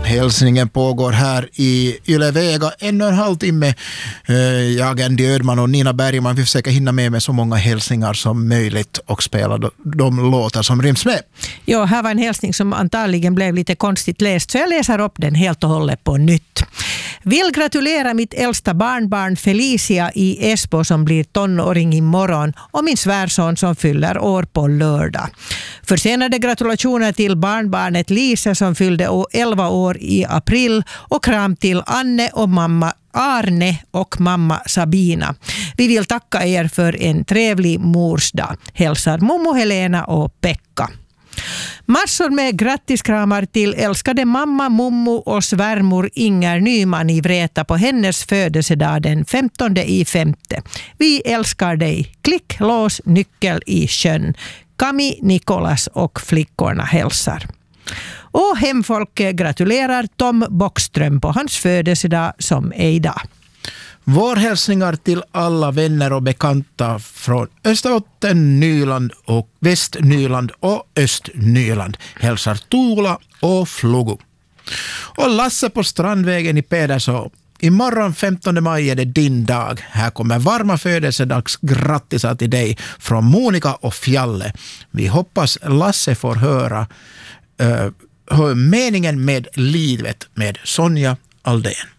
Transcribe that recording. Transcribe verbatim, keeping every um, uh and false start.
Hälsningen pågår här i Yle-Vega ännu en halvtimme. Jag, Andy Ödman och Nina Bergman, vi försöker hinna med med så många hälsningar som möjligt och spela de, de låtar som ryms med. Ja, här var en hälsning som antagligen blev lite konstigt läst, så jag läser upp den helt och hållet på nytt. Vill gratulera mitt äldsta barnbarn Felicia i Esbo som blir tonåring imorgon och min svärson som fyller år på lördag. Försenade gratulationer till barnbarnet Lisa som fyllde elva år i april och kram till Anne och mamma Arne och mamma Sabina. Vi vill tacka er för en trevlig morsdag. Hälsar Momo, Helena och Pekka. Massor med grattiskramar till älskade mamma Mommo och svärmor Inger Nyman i Vreta på hennes födelsedag den femtonde i femte. Vi älskar dig. Klick, lås, nyckel i sjön. Kami, Nikolas och flickorna hälsar. Och hemfolket gratulerar Tom Bockström på hans födelsedag som är idag. Vår hälsningar till alla vänner och bekanta från Österbotten, Nyland och Västnyland och Östnyland hälsar Tuula och Flogo. Och Lasse på Strandvägen i Pederså. Imorgon femtonde maj är det din dag. Här kommer varma födelsedags grattisar till dig från Monika och Fjalle. Vi hoppas Lasse får höra uh, meningen med livet med Sonja Aldén.